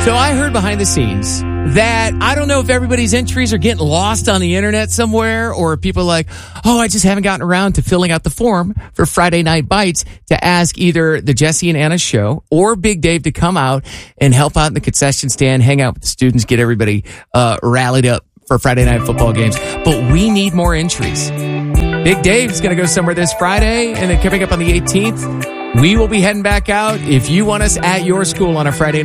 So I heard behind the scenes that I don't know if everybody's entries are getting lost on the internet somewhere, or people are like, oh, I just haven't gotten around to filling out the form for Friday Night Bites to ask either the Jesse and Anna show or Big Dave to come out and help out in the concession stand, hang out with the students, get everybody rallied up for Friday night football games. But we need more entries. Big Dave's going to go somewhere this Friday, and then coming up on the 18th, we will be heading back out. If you want us at your school on a Friday night,